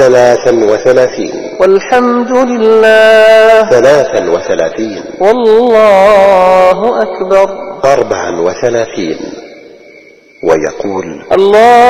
33 والحمد لله 33 والله أكبر 34 ويقول: الله